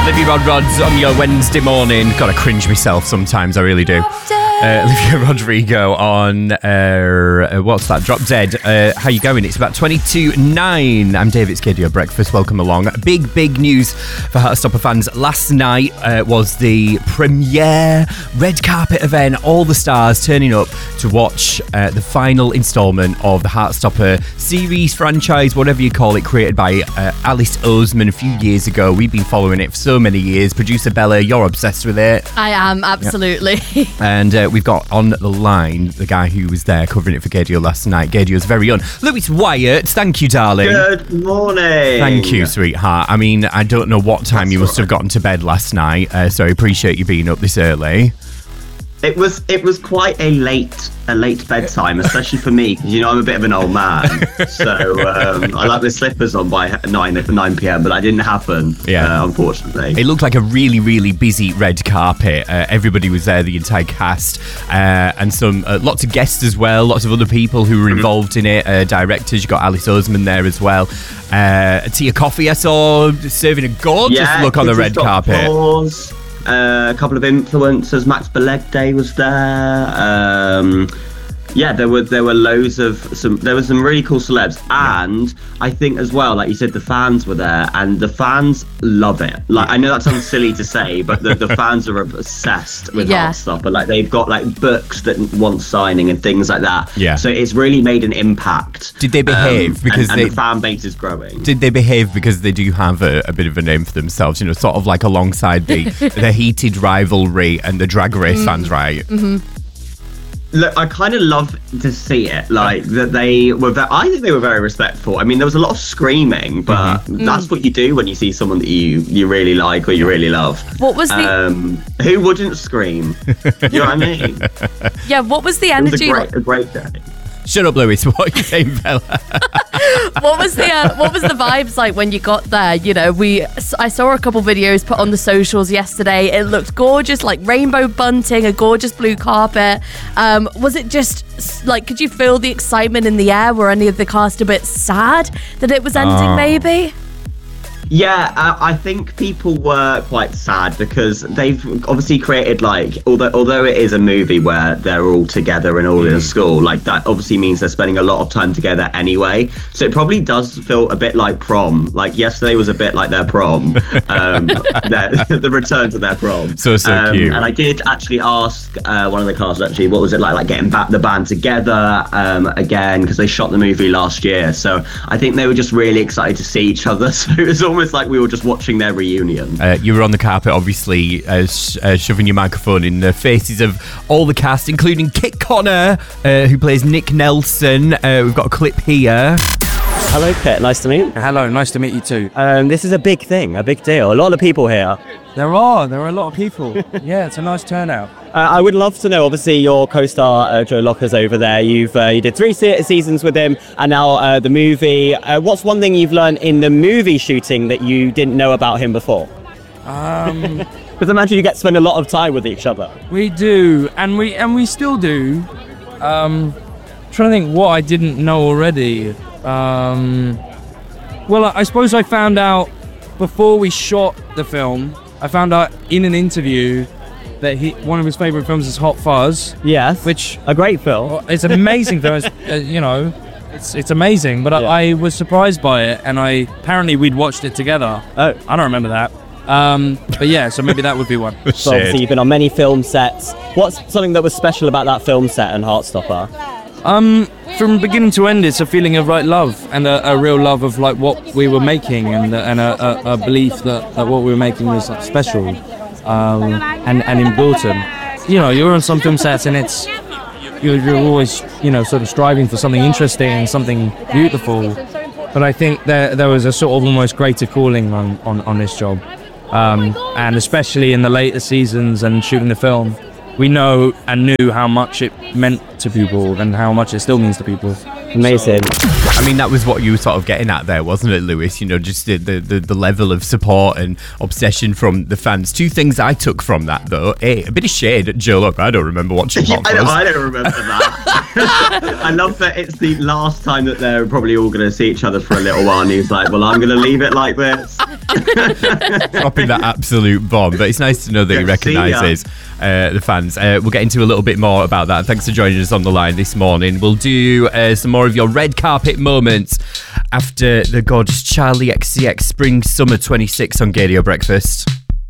Olivia Rodrigo on your Wednesday morning. Gotta cringe myself sometimes, I really do. Olivia Rodrigo on, what's that? Drop Dead. How you going? It's about 22:09. I'm David, it's KDO Breakfast. Welcome along. Big news for Heartstopper fans. Last night was the premiere red carpet event. All the stars turning up to watch the final instalment of the Heartstopper series, franchise, whatever you call it, created by Alice Oseman a few years ago. We've been following it for so many years. Producer Bella, you're obsessed with it. I am, absolutely. Yep. And we've got on the line the guy who was there covering it for Gadio last night, Gadio's very own Lewis Wyatt. Thank you, darling. Good morning. Thank you, sweetheart. I mean, I don't know what time you must have gotten to bed last night, so I appreciate you being up this early. It was quite a late bedtime, especially for me, because I'm a bit of an old man. So I like the slippers on by 9 p.m, but that didn't happen. Unfortunately. It looked like a really busy red carpet. Everybody was there, the entire cast, and some lots of guests as well. Lots of other people who were involved in it. Directors, you got Alice Oseman there as well. Tia Coffee, I saw serving a gorgeous look on the red carpet. Applause. A couple of influencers. Max Belegde was there. There were loads of there was some really cool celebs, and I think as well, like you said, the fans were there, and the fans love it. Like, I know that sounds silly to say, but the fans are obsessed with Heartstopper. Like, they've got like books that want signing and things like that. Yeah. So it's really made an impact. Did they behave because and the fan base is growing? Did they behave because they do have a bit of a name for themselves? Sort of like alongside the heated rivalry and the Drag Race fans, right? Mm-hmm. Look, I kind of love to see it, like that they were. I think they were very respectful. I mean, there was a lot of screaming, but that's what you do when you see someone that you really like or you really love. What was the? Who wouldn't scream? You know what I mean? Yeah. What was the energy? It was a great day. Shut up, Lewis. What are you saying, Bella? What was the vibes like when you got there? I saw a couple videos put on the socials yesterday. It looked gorgeous, like rainbow bunting, a gorgeous blue carpet. Was it just like, could you feel the excitement in the air? Were any of the cast a bit sad that it was ending, maybe? Yeah, I think people were quite sad because they've obviously created, like, although it is a movie where they're all together and all in a school, like, that obviously means they're spending a lot of time together anyway. So it probably does feel a bit like prom. Like, yesterday was a bit like their prom, the return to their prom. So cute. And I did actually ask one of the cast, actually, what was it like getting back the band together again, because they shot the movie last year. So I think they were just really excited to see each other. So it was almost like we were just watching their reunion. You were on the carpet, obviously, shoving your microphone in the faces of all the cast, including Kit Connor, who plays Nick Nelson. We've got a clip here. Hello, Kit. Nice to meet you. Hello, nice to meet you too. This is a big thing, a big deal. A lot of people here. There are a lot of people. Yeah, it's a nice turnout. I would love to know, obviously, your co-star Joe Locker's over there. You did 3 seasons with him, and now the movie. What's one thing you've learned in the movie shooting that you didn't know about him before? Because I imagine you get to spend a lot of time with each other. We do, and we still do. Trying to think what I didn't know already. Well, I suppose I found out before we shot the film. I found out in an interview that one of his favourite films is Hot Fuzz. Yes, which a great film. It's an amazing film. It's amazing. But I was surprised by it, and apparently we'd watched it together. Oh, I don't remember that. But yeah, so maybe that would be one. So obviously you've been on many film sets. What's something that was special about that film set and Heartstopper? From beginning to end, it's a feeling of love and a real love of what we were making, and a belief that what we were making was special and important. You're on some film sets and you're always sort of striving for something interesting and something beautiful. But I think there was a sort of almost greater calling on this job, and especially in the later seasons and shooting the film. We know and knew how much it meant to people and how much it still means to people. Amazing. I mean, that was what you were sort of getting at there, wasn't it, Lewis? You know, just the level of support and obsession from the fans. Two things I took from that, though. A bit of shade at Joe Look. I don't remember watching Hot Fuzz. I don't remember that. I love that it's the last time that they're probably all going to see each other for a little while, and he's like, well, I'm going to leave it like this. Dropping that absolute bomb. But it's nice to know that he recognises the fans. We'll get into a little bit more about that. Thanks for joining us on the line this morning. We'll do some more of your red carpet moments after the gorgeous Charlie XCX Spring Summer 26 on Gadio Breakfast.